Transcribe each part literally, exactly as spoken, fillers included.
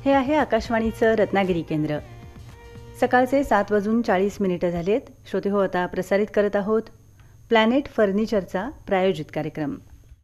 हे आहे आकाशवाणीचं रत्नागिरी केंद्र. सकाळचे सात वाजून चाळीस मिनिटं झालेत. श्रोते हो, आता प्रसारित करत आहोत प्लॅनेट फर्निचरचा प्रायोजित कार्यक्रम.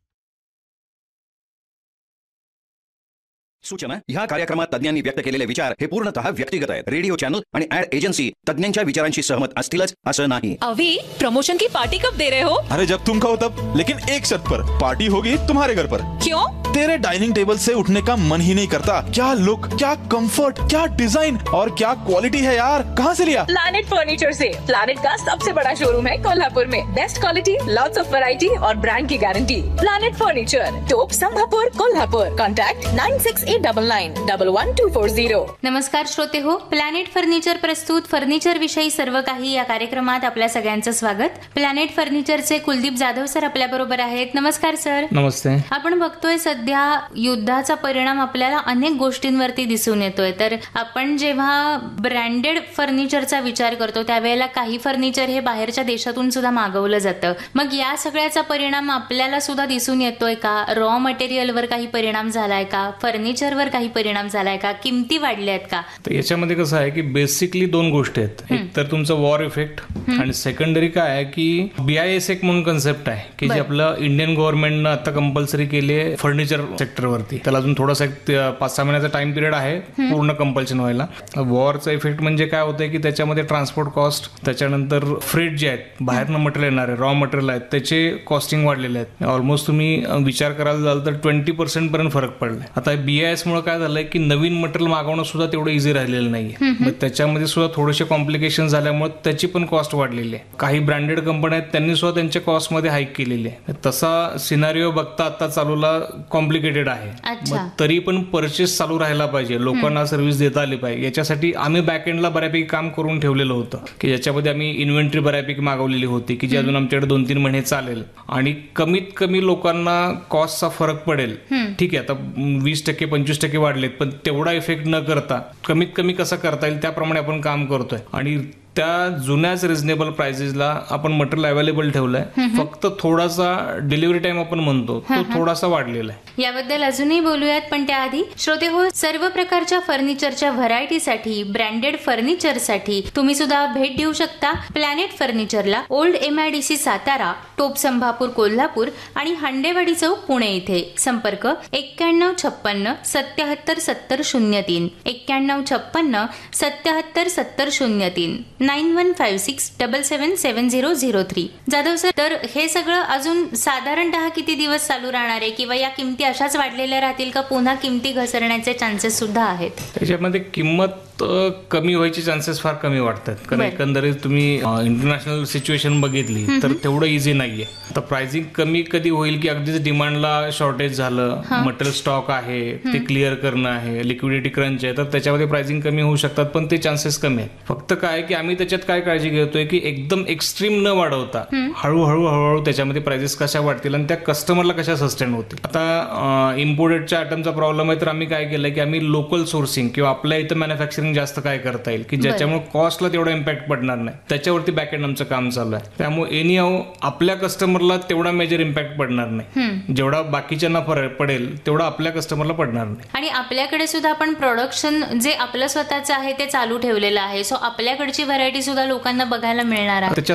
सूचना: ह्या कार्यक्रमात तज्ञांनी व्यक्त केलेले विचार हे पूर्णतः व्यक्तिगत आहेत. रेडिओ चॅनल आणि ऍड एजेंसी तज्ञांच्या विचारांशी सहमत असतीलच असं नाही. अभी प्रमोशन की पार्टी कब दे रहे हो? अरे जब तुम कहो तब, लेकिन एक शर्त पर. पार्टी होगी तुम्हारे घर पर. क्यों? तेरे डाइनिंग टेबल से उठने का मन ही नहीं करता. क्या लुक, क्या कंफर्ट, क्या डिजाइन और क्या क्वालिटी है यार. कहाँ से लिया? प्लैनेट फर्नीचर से. प्लैनेट का सबसे बड़ा शोरूम है कोल्हापुर में. Best quality, lots of variety और ब्रांड की गारंटी. प्लैनेट फर्नीचर, टोप संभापुर, Kolhapur. Contact nine six eight double nine double one two four zero. नमस्कार श्रोते हो, प्लॅनेट फर्निचर प्रस्तुत फर्निचर विषयी सर्व काही या कार्यक्रमात आपल्या सगळ्यांचं स्वागत. प्लॅनेट फर्निचरचे कुलदीप जाधव सर आपल्या बरोबर आहेत. नमस्कार सर. नमस्ते. आपण बघतोय सध्या युद्धाचा परिणाम आपल्याला अनेक गोष्टींवरती दिसून येतोय. तर आपण जेव्हा ब्रँडेड फर्निचरचा विचार करतो त्यावेळेला काही फर्निचर हे बाहेरच्या देशातून सुद्धा मागवलं जातं. मग या सगळ्याचा परिणाम आपल्याला सुद्धा दिसून येतोय का? रॉ मटेरियलवर काही परिणाम झालाय का? फर्निचरवर काही परिणाम झालाय का? किमती वाढल्या आहेत का? तर याच्यामध्ये कसं आहे की बेसिकली दोन गोष्टी आहेत. एक तर तुमचं वॉर इफेक्ट आणि सेकंडरी काय आहे की बी आय एस एक म्हणून कन्सेप्ट आहे की जे आपलं इंडियन गव्हर्नमेंटनं आता कंपल्सरी केली आहे फर्निचर सेक्टरवरती. त्याला अजून थोडासा एक पाच सहा महिन्याचा टाइम पिरियड आहे पूर्ण कंपल्शन व्हायला. वॉरचा इफेक्ट म्हणजे काय होतंय की त्याच्यामध्ये ट्रान्सपोर्ट कॉस्ट, त्याच्यानंतर फ्रेट जे आहेत, बाहेरनं मटेरियल येणार आहे, रॉ मटेरियल आहेत, त्याचे कॉस्टिंग वाढलेले आहेत. ऑलमोस्ट तुम्ही विचार करायला जाल तर ट्वेंटी पर्सेंट पर्यंत फरक पडलाय. आता बी आय एस मुळे काय झालंय की नवीन मटेरियल मागवणं सुद्धा तेवढं इझी राहिलेलं नाहीये. मग त्याच्यामध्ये सुद्धा थोडेसे कॉम्प्लिकेशन झाल्यामुळे त्याची पण कॉस्ट वाढलेली आहे. काही ब्रँडेड कंपन्या आहेत त्यांनी सुद्धा त्यांच्या कॉस्ट मध्ये हाईक केलेली आहे. तसा सिनारिओ बघता आता चालूला कॉम्प्लिकेटेड आहे. मग तरी पण परचेस चालू राहायला पाहिजे, लोकांना सर्व्हिस देता आली पाहिजे. याच्यासाठी आम्ही बॅकएंडला बऱ्यापैकी काम करून ठेवलेलं होतं की ज्याच्यामध्ये आम्ही इन्व्हेंटरी बऱ्यापैकी मागवलेली होती की जी अजून आमच्याकडे दोन तीन महिने चालेल आणि कमीत कमी लोकांना कॉस्टचा फरक पडेल. ठीक आहे, आता वीस टक्के पंचवीस टक्के वाढलेत पण तेवढा इफेक्ट न करता कमीत कमी कसं करता येईल त्याप्रमाणे आपण काम करतोय. आणि त्या जुन्याच रिझनेबल प्राइसेसला आपण मटेरियल अवेलेबल ठेवलंय. फक्त थोडासा डिलिव्हरी टाइम आपण म्हणतो तो थोडासा वाढलेला आहे. याबद्दल अजूनही बोलूयात, पण त्याआधी श्रोते हो, सर्व प्रकारच्या फर्निचरच्या व्हरायटीसाठी, ब्रँडेड फर्निचरसाठी तुम्ही सुद्धा भेट देऊ शकता planet फर्निचरला. Old M I D C Satara, टोप संभापूर कोल्हापूर आणि हांडेवाडी चौक पुणे इथे. संपर्क एक्क्याण्णव छप्पन्न सत्याहत्तर सत्तर शून्य तीन एक्क्याण्णव छप्पन्न सत्याहत्तर सत्तर शून्य तीन nine one five six double सेवन सेवन zero zero three. Jadhav sir, तर हे सगळं अजून साधारणतः किती दिवस चालू राहणार आहे किंवा या किमती अशाच वाढलेल्या राहतील का? पुन्हा किमती घसरण्याचे चान्सेस सुद्धा आहेत? त्याच्यामध्ये किंमत कमी व्हायचे चान्सेस फार कमी वाटतात. कारण एकंदरीत तुम्ही इंटरनॅशनल सिच्युएशन बघितली तर तेवढं इझी नाहीये. तर प्राइसिंग कमी कधी होईल की अगदीच डिमांडला शॉर्टेज झालं, मटेरियल स्टॉक आहे ते क्लिअर करणं आहे, लिक्विडिटी क्रंच आहे, तर त्याच्यामध्ये प्राइसिंग कमी होऊ शकतात. पण ते चान्सेस कमी आहेत. फक्त काय की आम्ही त्याच्यात काय काळजी घेतोय की एकदम एक्स्ट्रीम न वाढवता हळूहळू हळूहळू त्याच्यामध्ये प्राइसेस कशा वाढतील आणि त्या कस्टमरला कशा सस्टेन होतील. आता इम्पोर्टेडच्या आयटमचा प्रॉब्लेम आहे तर आम्ही काय केलंय की आम्ही लोकल सोर्सिंग किंवा आपल्या इथं मॅन्युफॅक्चरिंग जास्त काय करता येईल की ज्याच्यामुळे कॉस्टला तेवढा इम्पॅक्ट पडणार नाही, त्याच्यावरती बॅकएंड आमचं काम चालू आहे. त्यामुळे एनी हाऊ आपल्या कस्टमरला तेवढा मेजर इम्पॅक्ट पडणार नाही. जेवढा बाकीच्यांना पडेल तेवढा आपल्या कस्टमरला पडणार नाही. आणि आपल्याकडे सुद्धा आपण प्रोडक्शन जे आपलं स्वतःचं आहे ते चालू ठेवलेलं आहे. सो आपल्याकडची व्हरायटी सुद्धा लोकांना बघायला मिळणार आहे.